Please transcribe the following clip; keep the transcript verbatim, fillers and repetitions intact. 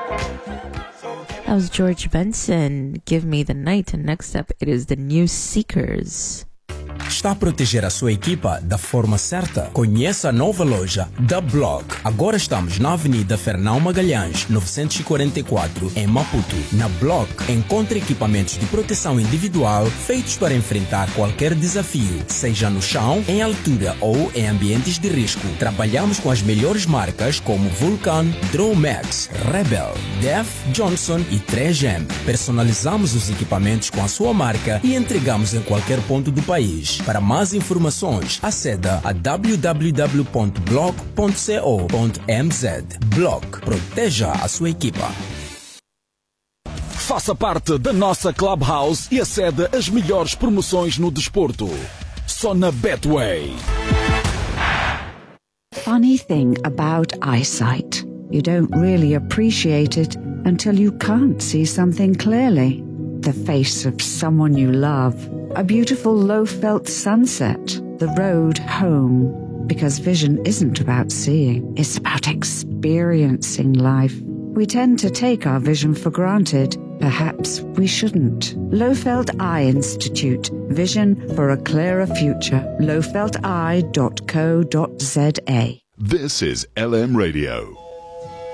That was George Benson, Give Me the Night, and next up it is the New Seekers. Está a proteger a sua equipa da forma certa? Conheça a nova loja da Block. Agora estamos na Avenida Fernão Magalhães, novecentos e quarenta e quatro, em Maputo. Na Block, encontre equipamentos de proteção individual feitos para enfrentar qualquer desafio, seja no chão, em altura ou em ambientes de risco. Trabalhamos com as melhores marcas como Vulcan, Dromax, Rebel, Def, Johnson e três M. Personalizamos os equipamentos com a sua marca e entregamos em qualquer ponto do país. Para mais informações, aceda a w w w ponto block ponto co ponto m z. Block. Proteja a sua equipa. Faça parte da nossa Clubhouse e acede às melhores promoções no desporto. Só na Betway. Funny thing about eyesight. You don't really appreciate it until you can't see something clearly. The face of someone you love. A beautiful low-felt sunset. The road home. Because vision isn't about seeing. It's about experiencing life. We tend to take our vision for granted. Perhaps we shouldn't. Lowfelt Eye Institute. Vision for a clearer future. low felt eye dot co dot z a. This is L M Radio.